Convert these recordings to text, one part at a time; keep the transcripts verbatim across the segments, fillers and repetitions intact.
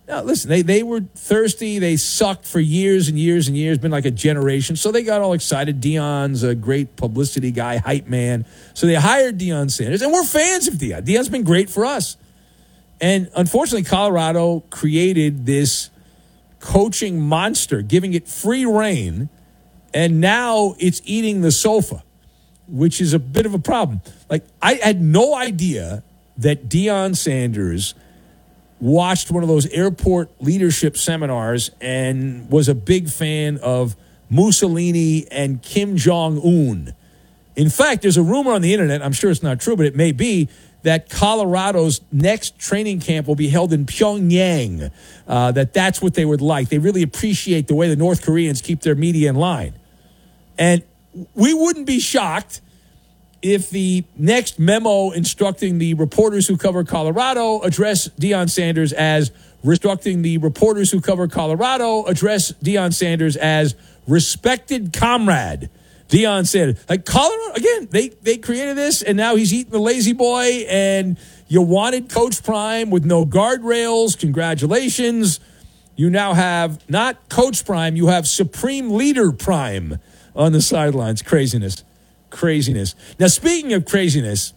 Now, listen, they, they were thirsty. They sucked for years and years and years, been like a generation. So they got all excited. Deion's a great publicity guy, hype man. So they hired Deion Sanders, and we're fans of Deion. Deion's been great for us. And unfortunately, Colorado created this coaching monster, giving it free reign, and now it's eating the sofa, which is a bit of a problem. Like, I had no idea that Deion Sanders watched one of those airport leadership seminars and was a big fan of Mussolini and Kim Jong-un. In fact, there's a rumor on the internet, I'm sure it's not true, but it may be, that Colorado's next training camp will be held in Pyongyang, uh, that that's what they would like. They really appreciate the way the North Koreans keep their media in line. And we wouldn't be shocked if the next memo instructing the reporters who cover Colorado address Deion Sanders as instructing the reporters who cover Colorado address Deion Sanders as respected comrade. Deion Sanders. Like, Colorado, again, they, they created this, and now he's eating the lazy boy, and you wanted Coach Prime with no guardrails. Congratulations. You now have not Coach Prime, you have Supreme Leader Prime on the sidelines. Craziness. Craziness. Now, speaking of craziness,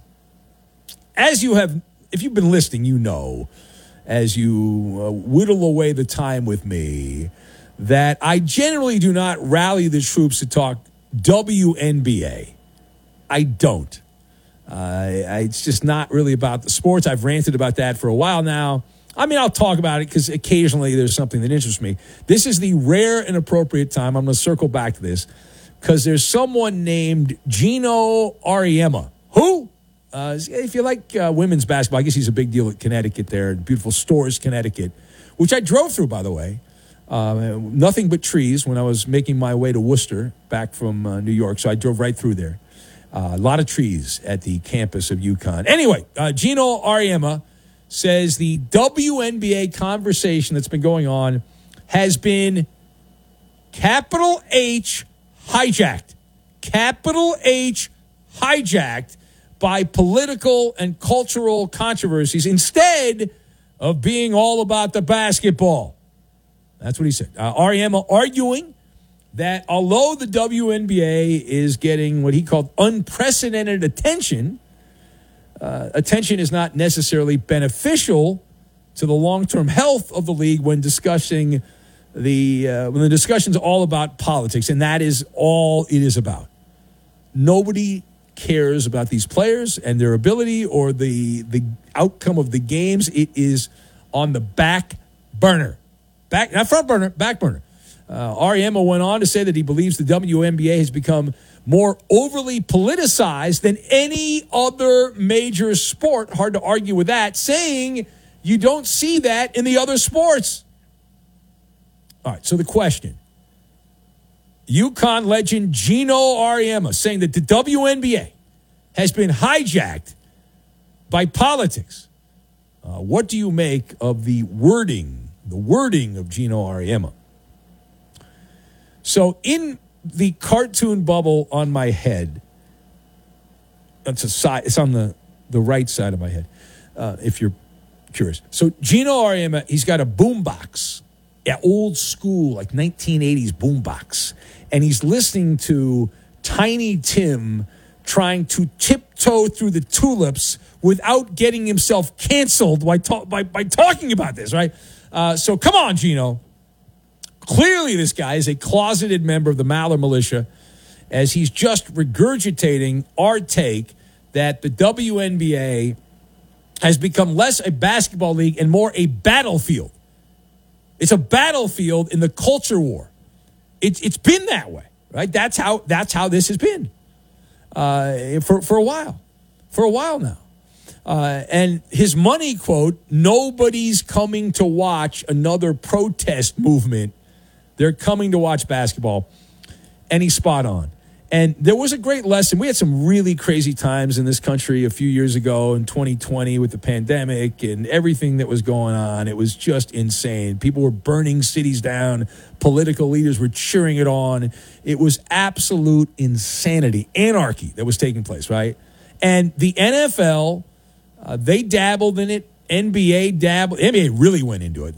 as you have, if you've been listening, you know, as you uh, whittle away the time with me, that I generally do not rally the troops to talk W N B A. I don't. Uh, I, it's just not really about the sports. I've ranted about that for a while now. I mean, I'll talk about it because occasionally there's something that interests me. This is the rare and appropriate time. I'm going to circle back to this because there's someone named Gino Auriemma. Who? Uh, if you like uh, women's basketball, I guess he's a big deal at Connecticut there, beautiful Storrs, Connecticut, which I drove through, by the way. Uh, nothing but trees when I was making my way to Worcester back from uh, New York. So I drove right through there. Uh, a lot of trees at the campus of UConn. Anyway, uh, Gino Auriemma says the W N B A conversation that's been going on has been capital H hijacked. Capital H hijacked by political and cultural controversies instead of being all about the basketball. That's what he said. Uh, Auriemma arguing that although the W N B A is getting what he called unprecedented attention, uh, attention is not necessarily beneficial to the long-term health of the league when discussing the uh, when the discussion's all about politics, and that is all it is about. Nobody cares about these players and their ability or the the outcome of the games. It is on the back burner. Back, not front burner, back burner. Uh, Auriemma went on to say that he believes the W N B A has become more overly politicized than any other major sport. Hard to argue with that, saying you don't see that in the other sports. All right, so the question. UConn legend Gino Auriemma saying that the W N B A has been hijacked by politics. Uh, what do you make of the wording The wording of Gino Auriemma? So in the cartoon bubble on my head, it's, a side, it's on the, the right side of my head, uh, if you're curious. So Gino Auriemma, he's got a boombox, yeah, old school, like nineteen eighties boombox, and he's listening to Tiny Tim trying to tiptoe through the tulips without getting himself canceled by, ta- by, by talking about this, right? Uh, so come on, Gino. Clearly this guy is a closeted member of the Maller militia, as he's just regurgitating our take that the W N B A has become less a basketball league and more a battlefield. It's a battlefield in the culture war. It's it's been that way, right? That's how that's how this has been uh, for for a while, for a while now. Uh, and his money quote, nobody's coming to watch another protest movement. They're coming to watch basketball. And he's spot on. And there was a great lesson. We had some really crazy times in this country a few years ago in twenty twenty with the pandemic and everything that was going on. It was just insane. People were burning cities down. Political leaders were cheering it on. It was absolute insanity, anarchy that was taking place, right? And the N F L, uh, they dabbled in it. N B A dabbled. N B A really went into it.